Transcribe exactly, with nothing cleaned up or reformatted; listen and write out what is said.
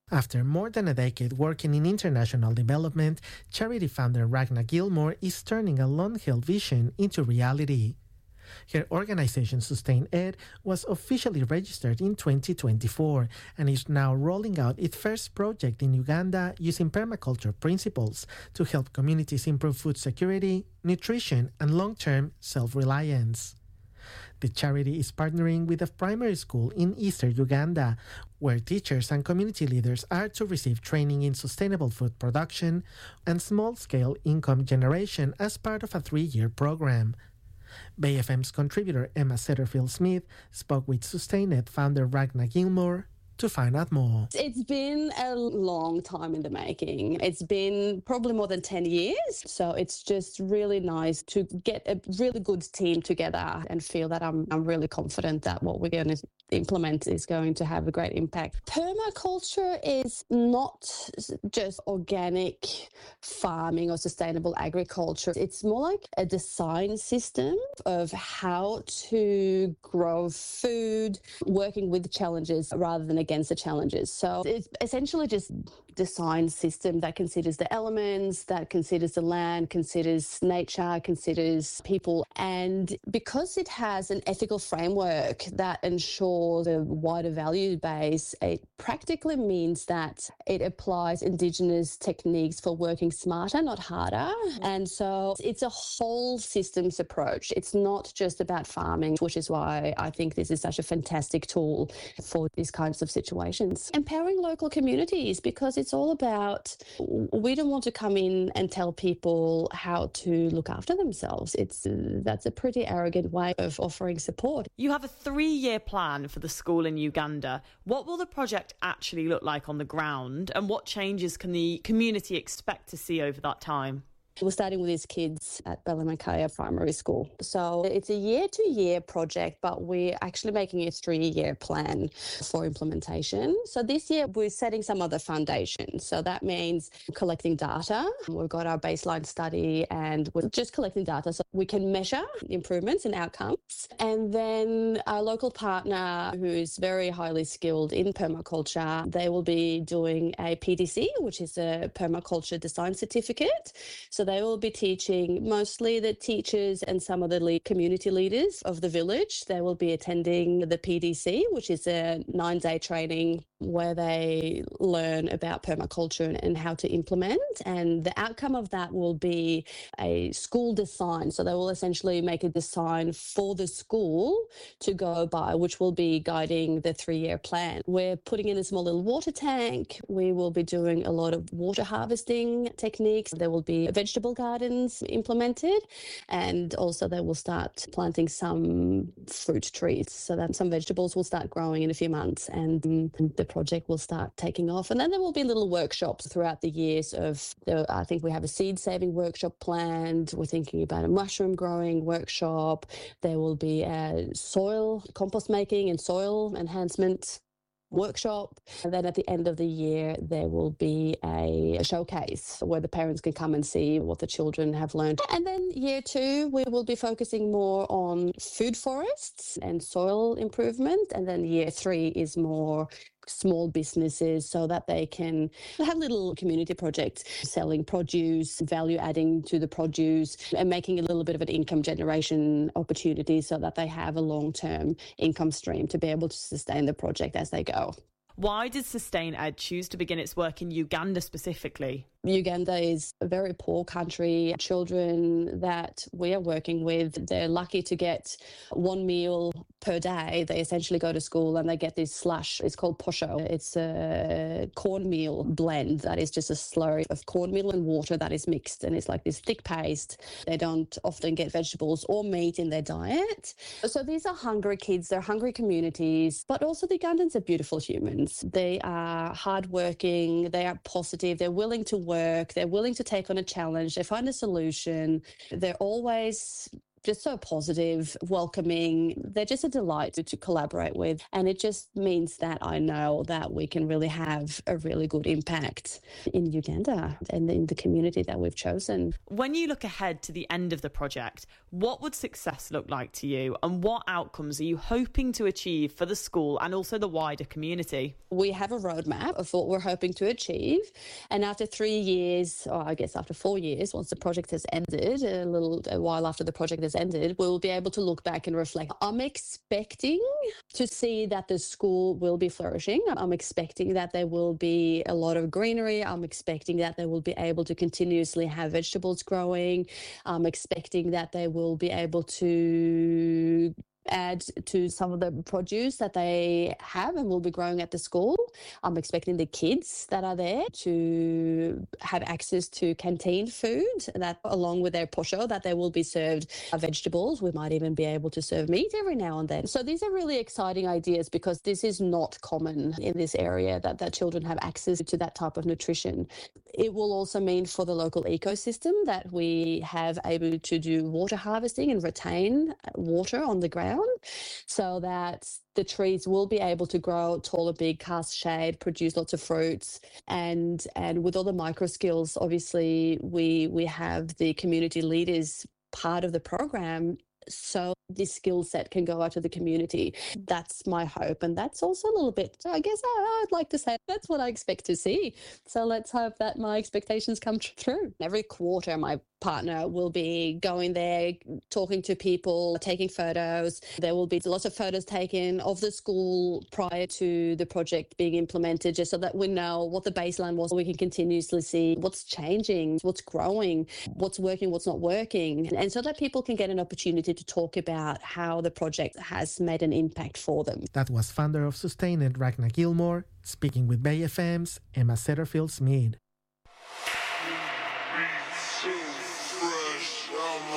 After more than a decade working in international development, charity founder Ragna Gilmore is turning a long-held vision into reality. Her organization Sustain Ed was officially registered in twenty twenty-four and is now rolling out its first project in Uganda using permaculture principles to help communities improve food security, nutrition, and long-term self-reliance. The charity is partnering with a primary school in eastern Uganda, where teachers and community leaders are to receive training in sustainable food production and small-scale income generation as part of a three-year program. Bay F M's contributor Emma Setterfield-Smith spoke with Sustain Ed founder Ragna Gilmore to find out more. It's been a long time in the making. It's been probably more than ten years. So it's just really nice to get a really good team together and feel that I'm, I'm really confident that what we're going to implement is going to have a great impact. Permaculture is not just organic farming or sustainable agriculture. It's more like a design system of how to grow food, working with challenges rather than against the challenges. So it's essentially just design system that considers the elements, that considers the land, considers nature, considers people. And because it has an ethical framework that ensures a wider value base, it practically means that it applies Indigenous techniques for working smarter, not harder. And so it's a whole systems approach. It's not just about farming, which is why I think this is such a fantastic tool for these kinds of situations. Empowering local communities, because it's all about, we don't want to come in and tell people how to look after themselves. It's that's a pretty arrogant way of offering support. You have a three-year plan for the school in Uganda. What will the project actually look like on the ground, and what changes can the community expect to see over that time? We're starting with these kids at Bellemakaya Primary School. So it's a year-to-year project, but we're actually making a three-year plan for implementation. So this year we're setting some other foundations. So that means collecting data. We've got our baseline study and we're just collecting data so we can measure improvements and outcomes. And then our local partner, who is very highly skilled in permaculture, they will be doing a P D C, which is a permaculture design certificate. So they will be teaching mostly the teachers and some of the lead community leaders of the village. They will be attending the P D C, which is a nine-day training where they learn about permaculture and how to implement. And the outcome of that will be a school design. So they will essentially make a design for the school to go by, which will be guiding the three-year plan. We're putting in a small little water tank. We will be doing a lot of water harvesting techniques. There will be vegetable gardens implemented, and also they will start planting some fruit trees so that some vegetables will start growing in a few months, and the project will start taking off. And then there will be little workshops throughout the years of, the, I think we have a seed saving workshop planned. We're thinking about a mushroom growing workshop. There will be a soil compost making and soil enhancement workshop. And then at the end of the year, there will be a showcase where the parents can come and see what the children have learned. And then year two, we will be focusing more on food forests and soil improvement. And then year three is more small businesses so that they can have little community projects selling produce, value adding to the produce and making a little bit of an income generation opportunity so that they have a long-term income stream to be able to sustain the project as they go. Why did Sustain Ed choose to begin its work in Uganda specifically? Uganda is a very poor country. Children that we are working with, they're lucky to get one meal per day. They essentially go to school and they get this slush. It's called posho. It's a cornmeal blend that is just a slurry of cornmeal and water that is mixed, and it's like this thick paste. They don't often get vegetables or meat in their diet. So these are hungry kids. They're hungry communities, but also the Ugandans are beautiful humans. They are hardworking. They are positive. They're willing to work. They're willing to take on a challenge. They find a solution. They're always just so positive, welcoming. They're just a delight to, to collaborate with. And it just means that I know that we can really have a really good impact in Uganda and in the community that we've chosen. When you look ahead to the end of the project, what would success look like to you, and what outcomes are you hoping to achieve for the school and also the wider community? We have a roadmap of what we're hoping to achieve. And after three years, or I guess after four years, once the project has ended, a little a while after the project has ended, we'll be able to look back and reflect. I'm expecting to see that the school will be flourishing. I'm expecting that there will be a lot of greenery. I'm expecting that they will be able to continuously have vegetables growing. I'm expecting that they will be able to add to some of the produce that they have and will be growing at the school. I'm expecting the kids that are there to have access to canteen food, that along with their posho, that they will be served vegetables. We might even be able to serve meat every now and then. So these are really exciting ideas, because this is not common in this area, that, that children have access to that type of nutrition. It will also mean for the local ecosystem that we have able to do water harvesting and retain water on the ground, so that the trees will be able to grow taller, big, cast shade, produce lots of fruits. And and with all the micro skills, obviously, we we have the community leaders part of the program, so this skill set can go out to the community. That's my hope. And that's also a little bit, I guess I, I'd like to say that's what I expect to see. So let's hope that my expectations come tr- true. Every quarter, my partner will be going there, talking to people, taking photos. There will be lots of photos taken of the school prior to the project being implemented, just so that we know what the baseline was. We can continuously see what's changing, what's growing, what's working, what's not working. And so that people can get an opportunity to talk about how the project has made an impact for them. That was founder of Sustained, Ragnar Gilmore, speaking with Bay F M's Emma Setterfield-Smith.